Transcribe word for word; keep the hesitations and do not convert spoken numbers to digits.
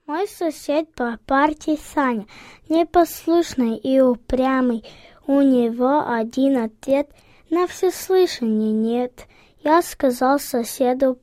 Мой сосед по парте Саня, непослушный и упрямый. У него один ответ: на всеслышание нет. Я сказал соседу